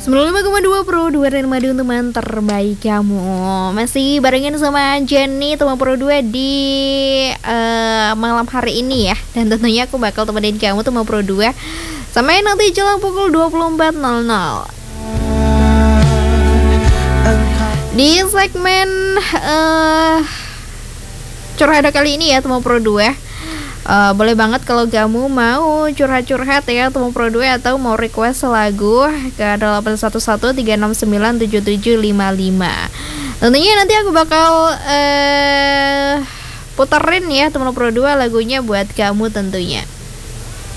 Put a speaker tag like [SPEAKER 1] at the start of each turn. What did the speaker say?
[SPEAKER 1] 95,2 Pro 2 dan Madu teman terbaik kamu. Masih barengin sama Jenny teman Pro 2 di malam hari ini ya. Dan tentunya aku bakal temenin kamu teman Pro 2 sampai nanti jelang pukul 24.00 di segmen curhat kali ini ya teman Pro 2. Boleh banget kalau kamu mau curhat-curhat ya teman Pro 2 atau mau request lagu ke 811-369-7755. Tentunya nanti aku bakal puterin ya teman Pro 2 lagunya buat kamu tentunya.